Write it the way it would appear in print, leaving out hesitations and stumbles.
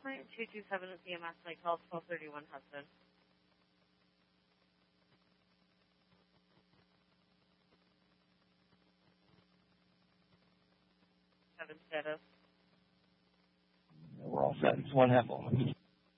Point 227 with EMS, I call 1231 Hudson. 7 status. We're all set. It's one half on.